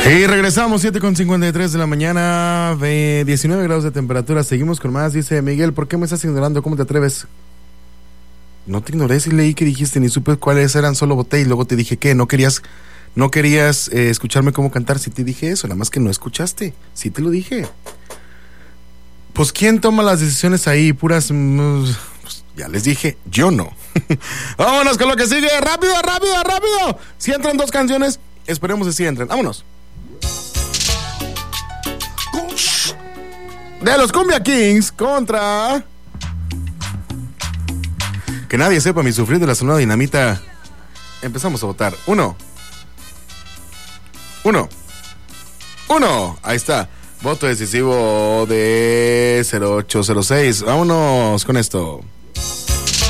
Y regresamos, 7:53 de la mañana, 19 grados de temperatura. Seguimos con más. Dice Miguel, ¿por qué me estás ignorando? ¿Cómo te atreves? No te ignoré, si leí que dijiste, ni supe cuáles eran, solo voté y luego te dije que no querías escucharme cómo cantar. Si te dije eso, nada más que no escuchaste. Sí te lo dije. Pues ¿quién toma las decisiones ahí? Puras... Pues, ya les dije, yo no. Vámonos con lo que sigue. ¡Rápido! Si entran 2 canciones, esperemos que sí entren. Vámonos. De los Cumbia Kings contra... Que nadie sepa mi sufrir de la Sonora Dinamita. Empezamos a votar. Uno. Ahí está. Voto decisivo de 0806. Vámonos con esto.